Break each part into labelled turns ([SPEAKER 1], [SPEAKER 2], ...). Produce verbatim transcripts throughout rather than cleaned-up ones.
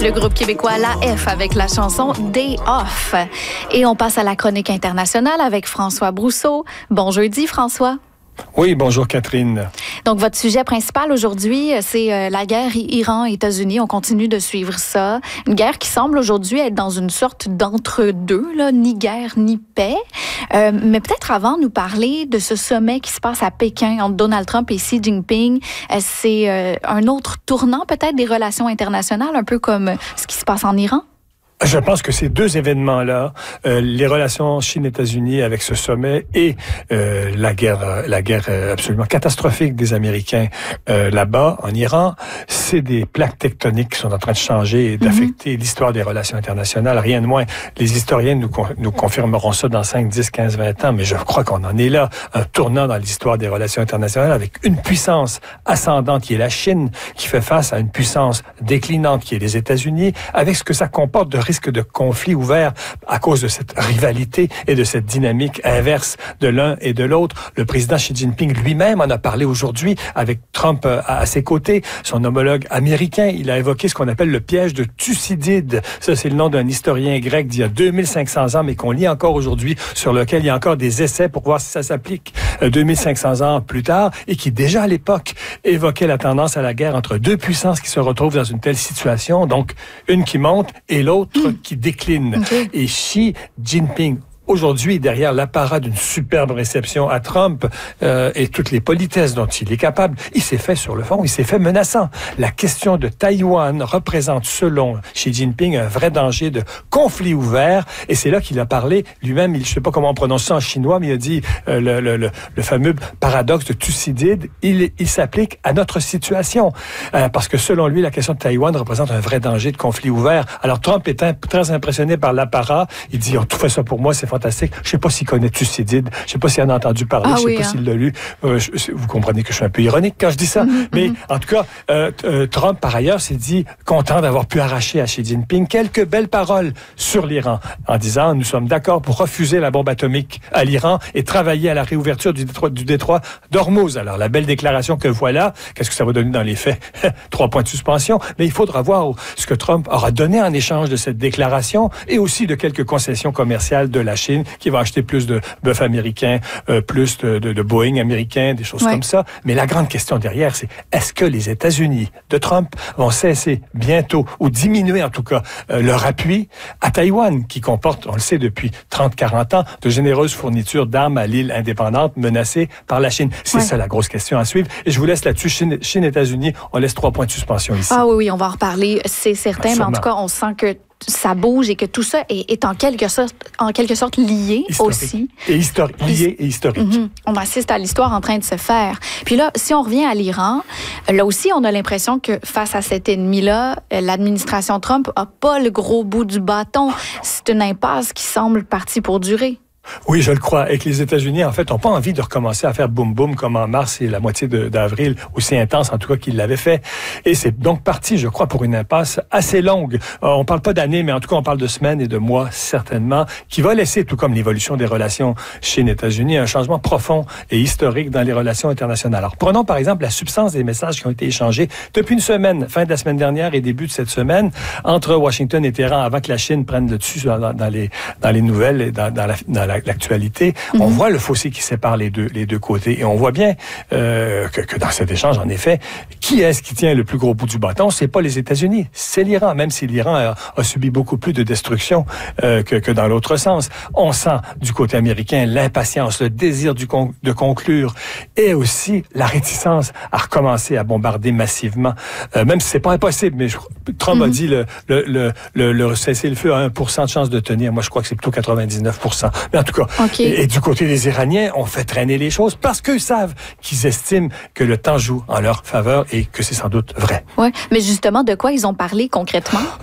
[SPEAKER 1] Le groupe québécois La F avec la chanson Day Off. Et on passe à la chronique internationale avec François Brousseau. Bon jeudi, François.
[SPEAKER 2] Oui, bonjour Catherine.
[SPEAKER 1] Donc, votre sujet principal aujourd'hui, c'est euh, la guerre Iran-États-Unis. On continue de suivre ça. Une guerre qui semble aujourd'hui être dans une sorte d'entre-deux, là, ni guerre ni paix. Euh, mais peut-être avant de nous parler de ce sommet qui se passe à Pékin entre Donald Trump et Xi Jinping, euh, c'est euh, un autre tournant peut-être des relations internationales, un peu comme ce qui se passe en Iran?
[SPEAKER 2] Je pense que ces deux événements-là, euh, les relations Chine-États-Unis avec ce sommet et euh, la guerre, la guerre absolument catastrophique des Américains euh, là-bas, en Iran, c'est des plaques tectoniques qui sont en train de changer et d'affecter mm-hmm. l'histoire des relations internationales. Rien de moins. Les historiens nous, nous confirmeront ça dans cinq, dix, quinze, vingt ans, mais je crois qu'on en est là. Un tournant dans l'histoire des relations internationales avec une puissance ascendante qui est la Chine, qui fait face à une puissance déclinante qui est les États-Unis, avec ce que ça comporte de risque de conflit ouvert à cause de cette rivalité et de cette dynamique inverse de l'un et de l'autre. Le président Xi Jinping lui-même en a parlé aujourd'hui avec Trump à ses côtés. Son homologue américain, il a évoqué ce qu'on appelle le piège de Thucydide. Ça, c'est le nom d'un historien grec d'il y a deux mille cinq cents ans, mais qu'on lit encore aujourd'hui, sur lequel il y a encore des essais pour voir si ça s'applique deux mille cinq cents ans plus tard, et qui déjà à l'époque évoquait la tendance à la guerre entre deux puissances qui se retrouvent dans une telle situation, donc une qui monte et l'autre qui décline. Okay. Et Xi Jinping, aujourd'hui, derrière l'apparat d'une superbe réception à Trump euh, et toutes les politesses dont il est capable, il s'est fait sur le fond, il s'est fait menaçant. La question de Taïwan représente, selon Xi Jinping, un vrai danger de conflit ouvert. Et c'est là qu'il a parlé lui-même, je ne sais pas comment on prononce ça en chinois, mais il a dit euh, le, le, le, le fameux paradoxe de Thucydide, il, il s'applique à notre situation. Euh, parce que selon lui, la question de Taïwan représente un vrai danger de conflit ouvert. Alors Trump est un, très impressionné par l'apparat. Il dit, on tout fait ça pour moi, c'est fantastique. Je ne sais pas s'il connaît Thucydide. Je ne sais pas s'il en a entendu parler. Ah, je ne sais oui, pas hein. s'il l'a lu. Euh, je, vous comprenez que je suis un peu ironique quand je dis ça. Mm-hmm. Mais en tout cas, euh, euh, Trump, par ailleurs, s'est dit content d'avoir pu arracher à Xi Jinping quelques belles paroles sur l'Iran en disant nous sommes d'accord pour refuser la bombe atomique à l'Iran et travailler à la réouverture du détroit, du détroit d'Ormuz. Alors, la belle déclaration que voilà, qu'est-ce que ça va donner dans les faits? Trois points de suspension. Mais il faudra voir ce que Trump aura donné en échange de cette déclaration et aussi de quelques concessions commerciales de la Chine qui va acheter plus de bœuf américain, euh, plus de, de, de Boeing américain, des choses ouais. comme ça. Mais la grande question derrière, c'est est-ce que les États-Unis de Trump vont cesser bientôt, ou diminuer en tout cas, euh, leur appui à Taïwan, qui comporte, on le sait depuis trente à quarante ans, de généreuses fournitures d'armes à l'île indépendante menacée par la Chine. C'est ouais. ça la grosse question à suivre. Et je vous laisse là-dessus, Chine, Chine États-Unis, on laisse trois points de suspension ici.
[SPEAKER 1] Ah oui, oui, on va en reparler, c'est certain, ah, mais en tout cas, on sent que ça bouge et que tout ça est, est en, quelque sorte, en quelque sorte lié historique. aussi.
[SPEAKER 2] Et historique, lié et historique.
[SPEAKER 1] Mm-hmm. On assiste à l'histoire en train de se faire. Puis là, si on revient à l'Iran, là aussi, on a l'impression que face à cet ennemi-là, l'administration Trump n'a pas le gros bout du bâton. C'est une impasse qui semble partie pour durer.
[SPEAKER 2] Oui, je le crois. Et que les États-Unis, en fait, n'ont pas envie de recommencer à faire boum-boum comme en mars et la moitié de, d'avril, aussi intense en tout cas qu'ils l'avaient fait. Et c'est donc parti, je crois, pour une impasse assez longue. Euh, on parle pas d'années, mais en tout cas, on parle de semaines et de mois, certainement, qui va laisser, tout comme l'évolution des relations Chine-États-Unis, un changement profond et historique dans les relations internationales. Alors, prenons par exemple la substance des messages qui ont été échangés depuis une semaine, fin de la semaine dernière et début de cette semaine, entre Washington et Téhéran, avant que la Chine prenne le dessus dans, dans, les, dans les nouvelles et dans, dans la, dans la l'actualité, mm-hmm. on voit le fossé qui sépare les deux, les deux côtés. Et on voit bien euh, que, que dans cet échange, en effet, qui est-ce qui tient le plus gros bout du bâton? C'est pas les États-Unis, c'est l'Iran, même si l'Iran a, a subi beaucoup plus de destruction euh, que, que dans l'autre sens. On sent du côté américain l'impatience, le désir du con, de conclure et aussi la réticence à recommencer à bombarder massivement. Euh, même si c'est pas impossible, mais je, Trump mm-hmm. a dit le, le, le, le, le cessez-le-feu a un pour cent de chance de tenir. Moi, je crois que c'est plutôt quatre-vingt-dix-neuf pour cent. Mais en tout cas, Okay. Et, et du côté des Iraniens, on fait traîner les choses parce qu'eux savent qu'ils estiment que le temps joue en leur faveur et que c'est sans doute vrai.
[SPEAKER 1] Oui, mais justement, de quoi ils ont parlé concrètement?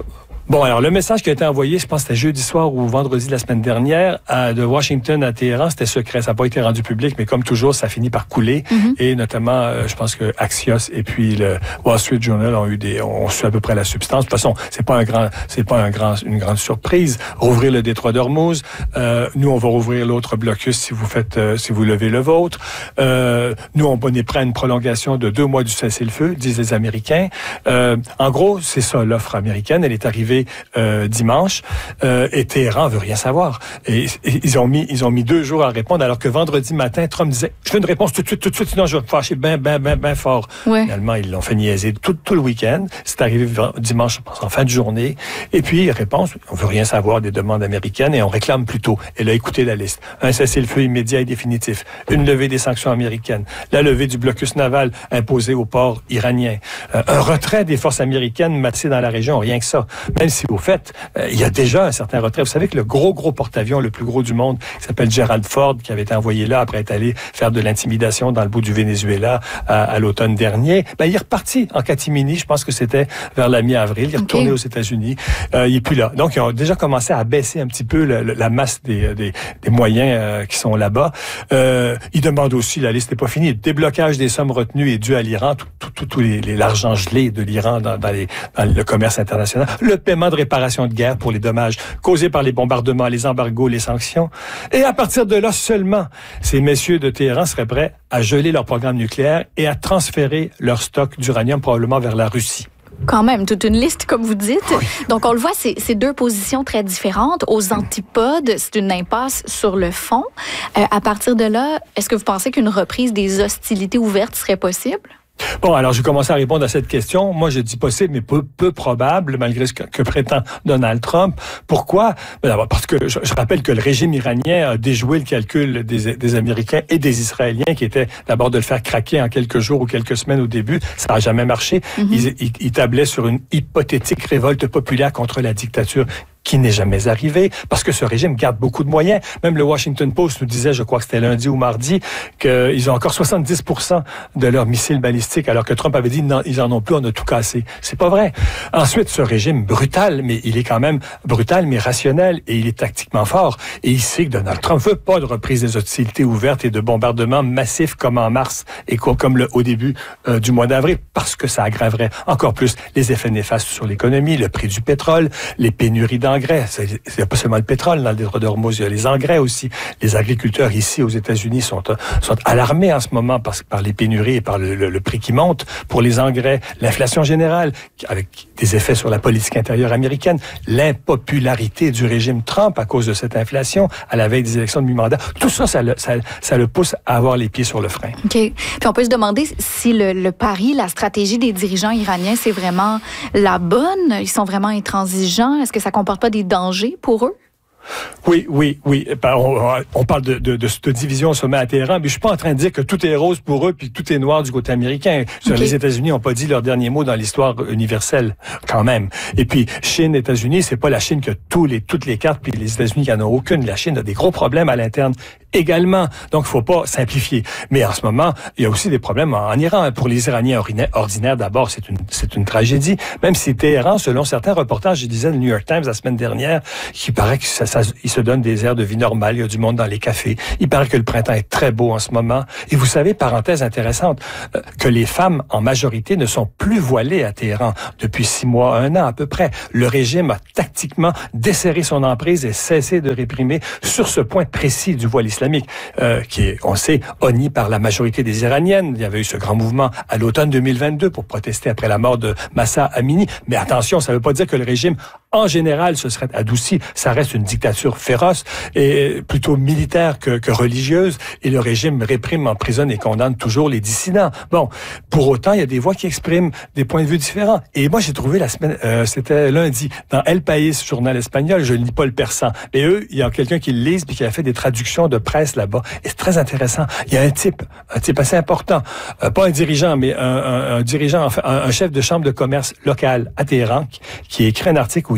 [SPEAKER 2] Bon, alors le message qui a été envoyé, je pense que c'était jeudi soir ou vendredi de la semaine dernière, à, de Washington à Téhéran, c'était secret. Ça n'a pas été rendu public, mais comme toujours, ça finit par couler. Mm-hmm. Et notamment, euh, je pense que Axios et puis le Wall Street Journal ont eu des, ont su à peu près la substance. De toute façon, c'est pas un grand, c'est pas un grand, une grande surprise. Rouvrir le détroit d'Ormuz. Euh, nous, on va rouvrir l'autre blocus si vous faites, euh, si vous levez le vôtre. Euh, nous, on est prêt à une prolongation de deux mois du cessez-le-feu, disent les Américains. Euh, en gros, c'est ça l'offre américaine. Elle est arrivée euh, dimanche. Euh, et Téhéran veut rien savoir. Et, et ils ont mis, ils ont mis deux jours à répondre, alors que vendredi matin, Trump disait, je veux une réponse tout de suite, tout de suite, sinon je vais me fâcher bien, bien, bien, bien fort. Ouais. Finalement, ils l'ont fait niaiser tout, tout le week-end. C'est arrivé dimanche, je pense, en fin de journée. Et puis, réponse, on veut rien savoir des demandes américaines et on réclame plutôt. Et là, écoutez la liste. Un cessez-le-feu immédiat et définitif. Une levée des sanctions américaines. La levée du blocus naval imposé au port iranien. Euh, un retrait des forces américaines massées dans la région, rien que ça. Même si, au fait, euh, il y a déjà un certain retrait. Vous savez que le gros, gros porte-avions, le plus gros du monde, qui s'appelle Gerald Ford, qui avait été envoyé là après être allé faire de l'intimidation dans le bout du Venezuela à, à l'automne dernier, ben, il est reparti en catimini. Je pense que c'était vers la mi-avril. Il est retourné okay. aux États-Unis. Euh, il est plus là. Donc, ils ont déjà commencé à baisser un petit peu le, le, la masse des, des, des moyens euh, qui sont là-bas. Euh, ils demandent aussi, la liste n'est pas finie, le déblocage des sommes retenues et dues à l'Iran, tout, tout, tout, tout les, les, l'argent gelé de l'Iran dans, dans, les, dans le commerce international, le paiement de réparation de guerre pour les dommages causés par les bombardements, les embargos, les sanctions. Et à partir de là seulement, ces messieurs de Téhéran seraient prêts à geler leur programme nucléaire et à transférer leur stock d'uranium probablement vers la Russie.
[SPEAKER 1] Quand même, toute une liste, comme vous dites. Oui. Donc, on le voit, c'est, c'est deux positions très différentes. Aux antipodes, c'est une impasse sur le fond. Euh, à partir de là, est-ce que vous pensez qu'une reprise des hostilités ouvertes serait possible?
[SPEAKER 2] Bon, alors je vais commencer à répondre à cette question. Moi, je dis possible, mais peu, peu probable, malgré ce que, que prétend Donald Trump. Pourquoi? D'abord, parce que je, je rappelle que le régime iranien a déjoué le calcul des, des Américains et des Israéliens, qui était d'abord de le faire craquer en quelques jours ou quelques semaines au début. Ça n'a jamais marché. Mm-hmm. Ils, ils, ils tablaient sur une hypothétique révolte populaire contre la dictature, qui n'est jamais arrivé, parce que ce régime garde beaucoup de moyens. Même le Washington Post nous disait, je crois que c'était lundi ou mardi, qu'ils ont encore soixante-dix pour cent de leurs missiles balistiques, alors que Trump avait dit, non, ils en ont plus, on a tout cassé. C'est pas vrai. Ensuite, ce régime brutal, mais il est quand même brutal, mais rationnel, et il est tactiquement fort. Et il sait que Donald Trump veut pas de reprise des hostilités ouvertes et de bombardements massifs comme en mars et comme le, au début euh, du mois d'avril, parce que ça aggraverait encore plus les effets néfastes sur l'économie, le prix du pétrole, les pénuries d'engrais. C'est, c'est pas seulement le pétrole dans le détroit d'Ormuz, il y a les engrais aussi. Les agriculteurs ici aux États-Unis sont, sont alarmés en ce moment par, par les pénuries et par le, le, le prix qui monte pour les engrais, l'inflation générale, avec des effets sur la politique intérieure américaine, l'impopularité du régime Trump à cause de cette inflation à la veille des élections de mi-mandat. Tout ça, ça le, ça, ça le pousse à avoir les pieds sur le frein.
[SPEAKER 1] OK. Puis on peut se demander si le, le pari, la stratégie des dirigeants iraniens, c'est vraiment la bonne? Ils sont vraiment intransigeants? Est-ce que ça comporte pas des dangers pour eux?
[SPEAKER 2] Oui, oui, oui. On, on parle de, de, de cette division au sommet à Téhéran, mais je suis pas en train de dire que tout est rose pour eux puis tout est noir du côté américain. Okay. Les États-Unis n'ont pas dit leur dernier mot dans l'histoire universelle, quand même. Et puis, Chine, États-Unis, c'est pas la Chine qui a tous les, toutes les cartes, puis les États-Unis qui en ont aucune. La Chine a des gros problèmes à l'interne également. Donc, il faut pas simplifier. Mais en ce moment, il y a aussi des problèmes en, en Iran. Pour les Iraniens ordinaires, d'abord, c'est une, c'est une tragédie. Même si Téhéran, selon certains reportages, je disais le New York Times la semaine dernière, qui paraît que ça, ça, il se donne des airs de vie normale. Il y a du monde dans les cafés. Il paraît que le printemps est très beau en ce moment. Et vous savez, parenthèse intéressante, euh, que les femmes, en majorité, ne sont plus voilées à Téhéran depuis six mois, un an à peu près. Le régime a tactiquement desserré son emprise et cessé de réprimer sur ce point précis du voile islamique, euh, qui est, on sait, honni par la majorité des Iraniennes. Il y avait eu ce grand mouvement à l'automne deux mille vingt-deux pour protester après la mort de Mahsa Amini. Mais attention, ça ne veut pas dire que le régime, en général, se serait adouci. Ça reste une dictature féroce et plutôt militaire que, que religieuse. Et le régime réprime, emprisonne et condamne toujours les dissidents. Bon, pour autant, il y a des voix qui expriment des points de vue différents. Et moi, j'ai trouvé la semaine, euh, c'était lundi, dans El País, journal espagnol, je ne lis pas le persan. Mais eux, il y a quelqu'un qui le lise puis qui a fait des traductions de presse là-bas. Et c'est très intéressant. Il y a un type, un type assez important, euh, pas un dirigeant, mais un, un, un dirigeant, enfin, un, un chef de chambre de commerce local à Téhéran, qui, qui écrit un article où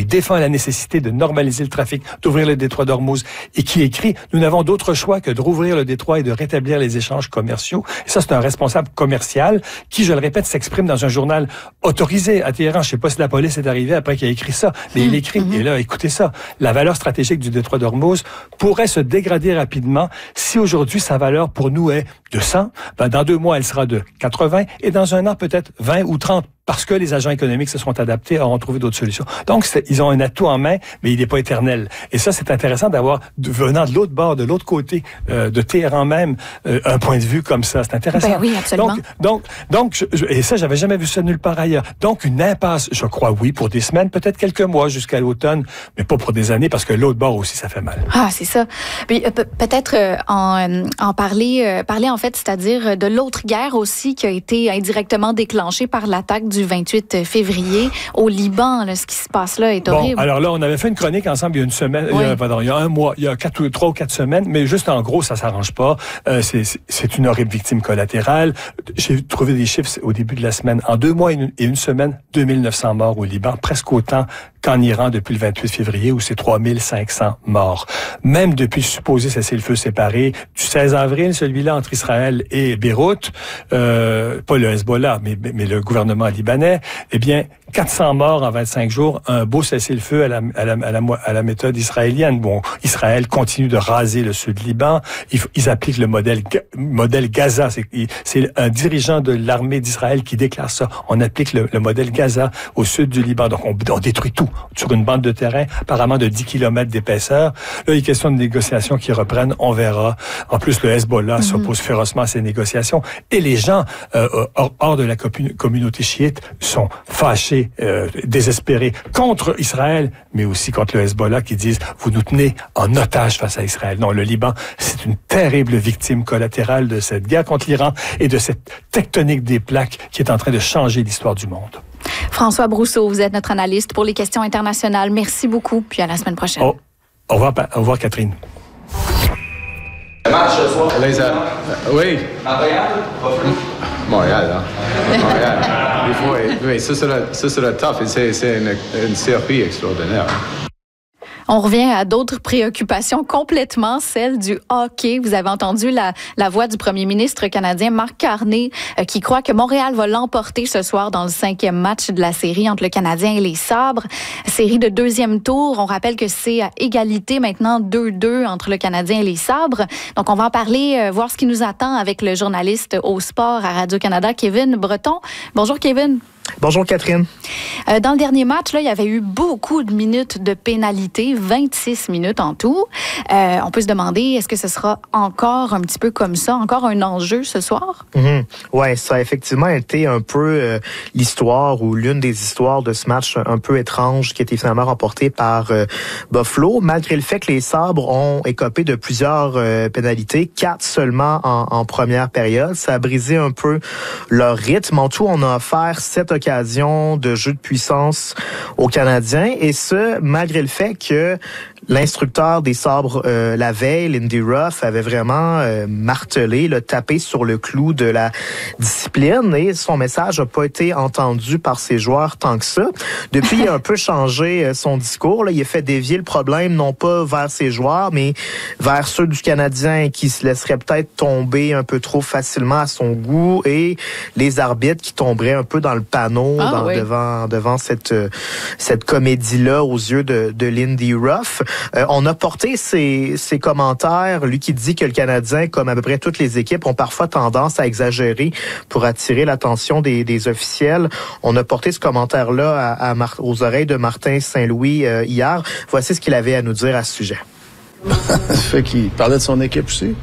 [SPEAKER 2] il défend la nécessité de normaliser le trafic, d'ouvrir le détroit d'Ormuz, et qui écrit « Nous n'avons d'autre choix que de rouvrir le détroit et de rétablir les échanges commerciaux. » Et ça, c'est un responsable commercial qui, je le répète, s'exprime dans un journal autorisé à Téhéran. Je sais pas si la police est arrivée après qu'il a écrit ça, mais il écrit, mm-hmm. et là, écoutez ça, la valeur stratégique du détroit d'Ormuz pourrait se dégrader rapidement si aujourd'hui sa valeur pour nous est de cent, ben dans deux mois, elle sera de quatre-vingts, et dans un an, peut-être vingt ou trente, parce que les agents économiques se sont adaptés, auront trouvé d'autres solutions. Donc, ils ont un atout en main, mais il n'est pas éternel. Et ça, c'est intéressant d'avoir, venant de l'autre bord, de l'autre côté, euh, de Téhéran même, euh, un point de vue comme ça. C'est intéressant.
[SPEAKER 1] Ben oui, absolument.
[SPEAKER 2] Donc, donc, donc je, je, et ça, j'avais jamais vu ça nulle part ailleurs. Donc, une impasse, je crois, oui, pour des semaines, peut-être quelques mois jusqu'à l'automne, mais pas pour des années, parce que l'autre bord aussi, ça fait mal.
[SPEAKER 1] Ah, c'est ça. Puis, euh, peut-être euh, en, en parler, euh, parler en fait, c'est-à-dire de l'autre guerre aussi qui a été indirectement déclenchée par l'attaque du vingt-huit février au Liban. Là, ce qui se passe là est horrible.
[SPEAKER 2] Bon, alors là, on avait fait une chronique ensemble il y a une semaine, oui. il, y a, pardon, il y a un mois, il y a quatre, trois ou quatre semaines, mais juste en gros, ça s'arrange pas. Euh, c'est, c'est une horrible victime collatérale. J'ai trouvé des chiffres au début de la semaine. En deux mois et une, et une semaine, deux mille neuf cents morts au Liban, presque autant qu'en Iran depuis le vingt-huit février, où c'est trois mille cinq cents morts. Même depuis le supposé cessez-le-feu séparé du seize avril, celui-là entre Israël et Beyrouth, euh, pas le Hezbollah, mais, mais le gouvernement libanais, eh bien, quatre cents morts en vingt-cinq jours, un beau cessez-le-feu à la, à la, à la, à la méthode israélienne. Bon, Israël continue de raser le sud Liban. Ils, ils appliquent le modèle, modèle Gaza. C'est, c'est un dirigeant de l'armée d'Israël qui déclare ça. On applique le, le modèle Gaza au sud du Liban. Donc, on, on détruit tout sur une bande de terrain, apparemment de dix kilomètres d'épaisseur. Là, il est question de négociations qui reprennent. On verra. En plus, le Hezbollah mm-hmm. s'oppose férocement à ces négociations. Et les gens, euh, hors, hors de la communauté chiite, sont fâchés, euh, désespérés contre Israël, mais aussi contre le Hezbollah qui disent « Vous nous tenez en otage face à Israël ». Non, le Liban, c'est une terrible victime collatérale de cette guerre contre l'Iran et de cette tectonique des plaques qui est en train de changer l'histoire du monde.
[SPEAKER 1] François Brousseau, vous êtes notre analyste pour les questions internationales. Merci beaucoup, puis à la semaine prochaine.
[SPEAKER 2] Oh, au revoir, au revoir Catherine.
[SPEAKER 3] Le match ce soir.
[SPEAKER 4] Les a... Oui.
[SPEAKER 3] Montréal, pas flou.
[SPEAKER 4] Montréal, hein. Montréal. Il faut, oui, ça sera, ça sera tough et c'est, c'est une, une série extraordinaire.
[SPEAKER 1] On revient à d'autres préoccupations complètement, celle du hockey. Vous avez entendu la, la voix du premier ministre canadien Mark Carney euh, qui croit que Montréal va l'emporter ce soir dans le cinquième match de la série entre le Canadien et les Sabres. Série de deuxième tour. On rappelle que c'est à égalité maintenant deux deux entre le Canadien et les Sabres. Donc, on va en parler, euh, voir ce qui nous attend avec le journaliste au sport à Radio-Canada, Kevin Breton. Bonjour, Kevin.
[SPEAKER 5] Bonjour Catherine.
[SPEAKER 1] Euh, dans le dernier match, là, il y avait eu beaucoup de minutes de pénalité, vingt-six minutes en tout. Euh, on peut se demander, est-ce que ce sera encore un petit peu comme ça, encore un enjeu ce soir?
[SPEAKER 5] Mm-hmm. Oui, ça a effectivement été un peu euh, l'histoire ou l'une des histoires de ce match un peu étrange qui a été finalement remporté par euh, Buffalo, malgré le fait que les Sabres ont écopé de plusieurs euh, pénalités, quatre seulement en, en première période. Ça a brisé un peu leur rythme. En tout, on a offert sept occasion de jeu de puissance aux Canadiens, et ce, malgré le fait que l'instructeur des Sabres euh, la veille, Lindy Ruff, avait vraiment euh, martelé, le tapé sur le clou de la discipline, et son message n'a pas été entendu par ses joueurs tant que ça. Depuis, il a un peu changé euh, son discours. Là. Il a fait dévier le problème, non pas vers ses joueurs, mais vers ceux du Canadien qui se laisseraient peut-être tomber un peu trop facilement à son goût, et les arbitres qui tomberaient un peu dans le panneau ah, dans, oui. devant, devant cette, cette comédie-là aux yeux de, de Lindy Ruff. Euh, on a porté ses, ses commentaires, lui qui dit que le Canadien, comme à peu près toutes les équipes, ont parfois tendance à exagérer pour attirer l'attention des, des officiels. On a porté ce commentaire-là à, à Mar- aux oreilles de Martin Saint-Louis euh, hier. Voici ce qu'il avait à nous dire à ce sujet.
[SPEAKER 6] Ça fait qu'il parlait de son équipe aussi.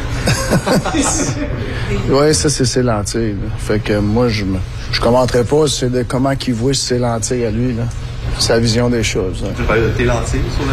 [SPEAKER 6] Oui, ça, c'est ses lentilles. Là. Fait que moi, je me, je commenterais pas c'est de comment qu'il voit ses lentilles à lui, là. Sa vision des choses. Là.
[SPEAKER 3] Tu veux parler de tes lentilles sur le